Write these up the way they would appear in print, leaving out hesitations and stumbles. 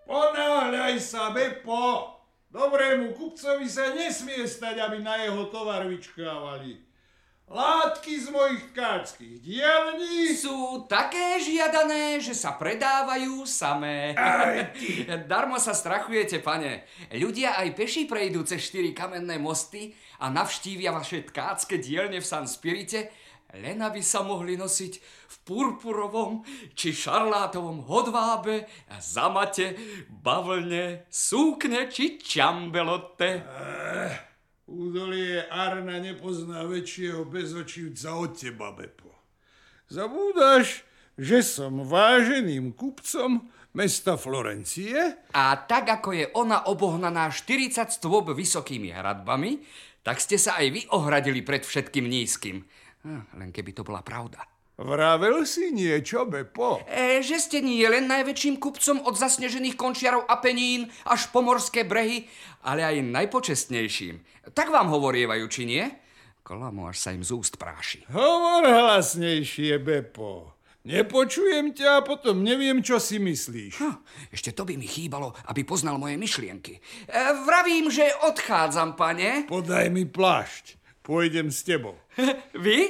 Ponáhľaj sa, Beppo! Dobrému kupcovi sa nesmie stať, aby na jeho tovar vyčkávali. Látky z mojich tkáčských dielní sú také žiadané, že sa predávajú samé. Darmo sa strachujete, pane. Ľudia aj peši prejdú cez 4 kamenné mosty a navštívia vaše tkácké dielne v San Spirite, len aby sa mohli nosiť v purpurovom či šarlátovom hodvábe, zamate, bavlne, súkne či čambelote. Údolie Arna nepozná väčšieho bezočivca od teba, Beppo. Zabúdaš, že som váženým kupcom mesta Florencie? A tak, ako je ona obohnaná 40 stôp vysokými hradbami, tak ste sa aj vy ohradili pred všetkým nízkym. Len keby to bola pravda. Vravel si niečo, Beppo? Že ste nie len najväčším kupcom od zasnežených končiarov Apenín až po morské brehy, ale aj najpočestnejším. Tak vám hovorievajú, či nie? Klamu, až sa im z úst práši. Hovor hlasnejšie, Beppo. Nepočujem ťa a potom neviem, čo si myslíš. Ešte to by mi chýbalo, aby poznal moje myšlienky. Vravím, že odchádzam, pane. Podaj mi plášť. Pôjdem s tebou. Vy?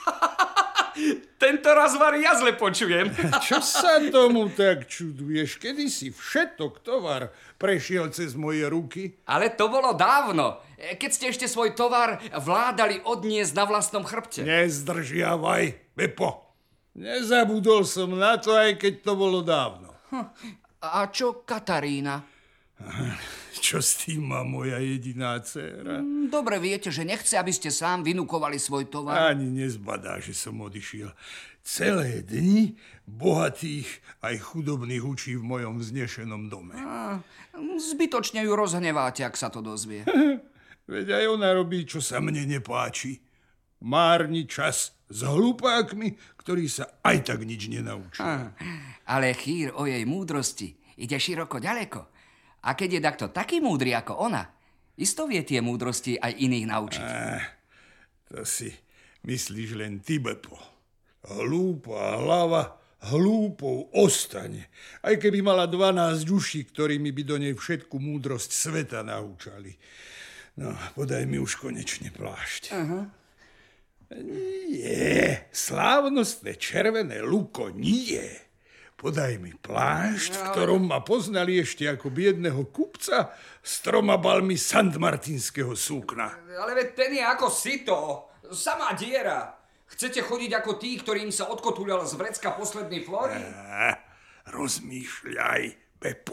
Tento razvar ja zle počujem. Čo sa tomu tak čuduješ? Kedy si všetok tovar prešiel cez moje ruky? Ale to bolo dávno, keď ste ešte svoj tovar vládali odniesť na vlastnom chrbte. Nezdržiavaj, Beppo. Nezabudol som na to, aj keď to bolo dávno. A čo Katarína? Čo s tým má moja jediná dcéra? Dobre viete, že nechce, aby ste sám vynúkovali svoj tovar. Ani nezbadá, že som odišiel. Celé dni bohatých aj chudobných učí v mojom vznešenom dome. Zbytočne ju rozhneváte, ak sa to dozvie. Veď aj ona robí, čo sa mne nepáči. Márni čas s hlupákmi, ktorí sa aj tak nič nenaučia. Ale chýr o jej múdrosti ide široko ďaleko. A keď je takto taký múdry ako ona, isto vie tie múdrosti aj iných naučiť. To si myslíš len ty, Beppo. Hlúpa hlava hlúpou ostane. Aj keby mala 12 uší, ktorými by do nej všetku múdrosť sveta naučali. No, podaj mi už konečne plášť. Nie, slávnostné červené luko, nie. Podaj mi plášť, v ktorom ma poznali ešte ako biedného kupca s 3 balmi santmartinského súkna. Ale veď ten je ako sito, samá diera. Chcete chodiť ako tí, ktorým sa odkotuľal z vrecka posledný Florín? Rozmýšľaj, Beppo.